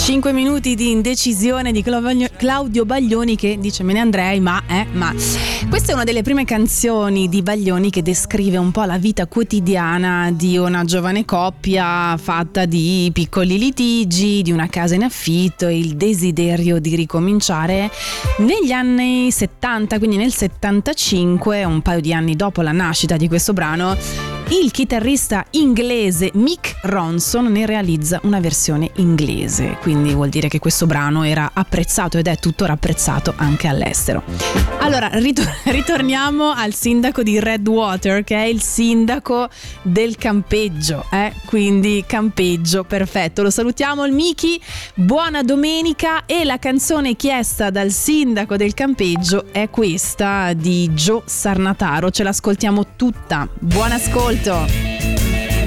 5 minuti di indecisione di Claudio Baglioni, che dice me ne andrei, ma questa è una delle prime canzoni di Baglioni che descrive un po' la vita quotidiana di una giovane coppia fatta di piccoli litigi, di una casa in affitto e il desiderio di ricominciare negli anni 70, quindi nel 75, un paio di anni dopo la nascita di questo brano. Il chitarrista inglese Mick Ronson ne realizza una versione inglese, quindi vuol dire che questo brano era apprezzato ed è tuttora apprezzato anche all'estero. Allora, ritorniamo al sindaco di Redwater, che è il sindaco del campeggio, quindi campeggio, perfetto. Lo salutiamo il Miki, buona domenica, e la canzone chiesta dal sindaco del campeggio è questa di Joe Sarnataro, ce l'ascoltiamo tutta. Buon ascolto.